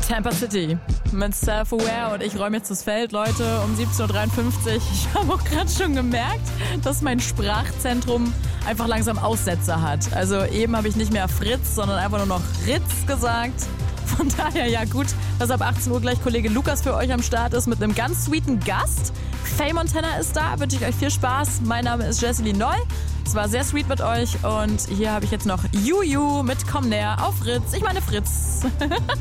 Tampa City mit Self-Aware und ich räume jetzt das Feld, Leute, um 17.53 Uhr. Ich habe auch gerade schon gemerkt, dass mein Sprachzentrum einfach langsam Aussetzer hat. Also eben habe ich nicht mehr Fritz, sondern einfach nur noch Ritz gesagt. Von daher ja gut, dass ab 18 Uhr gleich Kollege Lukas für euch am Start ist mit einem ganz sweeten Gast. Faye Montana ist da, wünsche ich euch viel Spaß. Mein Name ist Jessie Neu. Es war sehr sweet mit euch und hier habe ich jetzt noch Juju mit Komm näher auf Fritz. Ich meine Fritz.